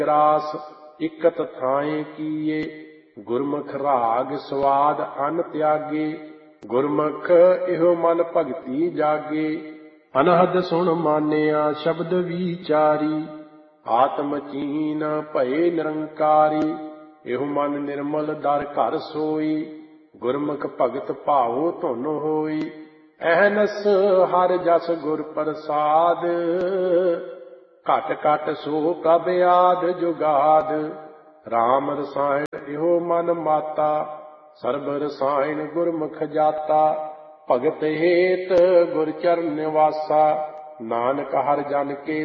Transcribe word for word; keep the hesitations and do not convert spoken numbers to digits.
ਰਾਸ ਇਕਤ ਥਾਏ ਕੀਏ। ਗੁਰਮੁਖ ਰਾਗ ਸਵਾਦ ਅਨ ਤਿਆਗੇ। ਗੁਰਮੁਖ ਇਹੋ ਮਨ ਭਗਤੀ ਜਾਗੇ। ਅਨਹਦ ਸੁਣ ਮਾਨਿਆ ਸ਼ਬਦ ਵਿਚਾਰੀ। ਆਤਮ ਚੀਨ ਭਏ ਨਿਰੰਕਾਰੀ। ਇਹੋ ਮਨ ਨਿਰਮਲ ਦਰ ਘਰ ਸੋਈ। ਗੁਰਮੁਖ ਭਗਤ ਭਾਉ ਧੁਨ ਹੋਈ। ਅਹਨਸ ਹਰ ਜਸ ਗੁਰ ਪ੍ਰਸਾਦ। ਘਟ ਘਟ ਸੋ ਪ੍ਰਭ ਆਦ ਜੁਗਾਦ। ਰਾਮ ਰਸਾਇਣ ਇਹੋ ਮਨ ਮਾਤਾ। ਸਰਬ ਰਸਾਇਣ ਗੁਰਮੁਖ ਜਾਤਾ। ਭਗਤ ਹੇਤ ਗੁਰ ਚਰਨ ਨਿਵਾਸਾ। ਨਾਨਕ ਹਰਿ ਜਨ ਕੇ